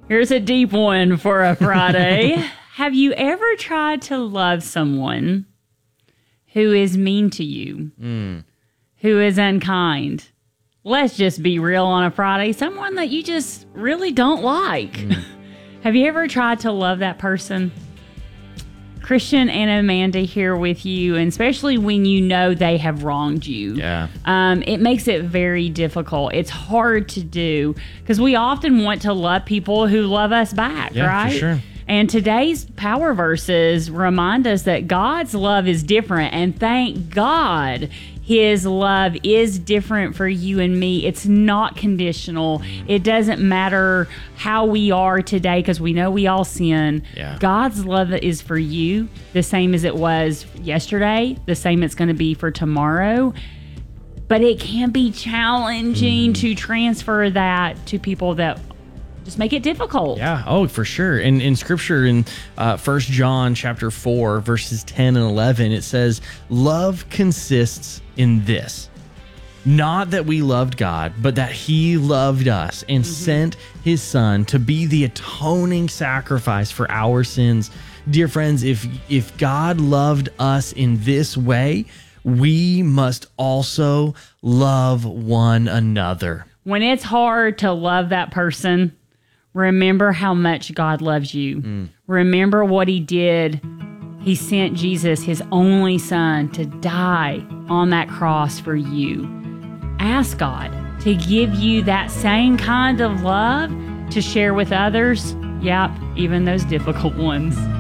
Here's a deep one for a Friday. Have you ever tried to love someone who is mean to you, who is unkind? Let's just be real on a Friday. Someone that you just really don't like. Have you ever tried to love that person? Christian and Amanda here with you, and especially when you know they have wronged you. Yeah. It makes it very difficult. It's hard to do because we often want to love people who love us back, right? For sure. And today's power verses remind us that God's love is different, and thank God His love is different for you and me. It's not conditional. It doesn't matter how we are today because we know we all sin. Yeah. God's love is for you the same as it was yesterday, the same it's going to be for tomorrow. But it can be challenging to transfer that to people that just make it difficult. Yeah. Oh, for sure. And in scripture in 1 John chapter 4, verses 10 and 11, it says, love consists in this, not that we loved God, but that He loved us and sent His Son to be the atoning sacrifice for our sins. Dear friends, if God loved us in this way, we must also love one another. When it's hard to love that person, remember how much God loves you. Remember what He did. He sent Jesus, His only Son, to die on that cross for you. Ask God to give you that same kind of love to share with others. Yep, even those difficult ones.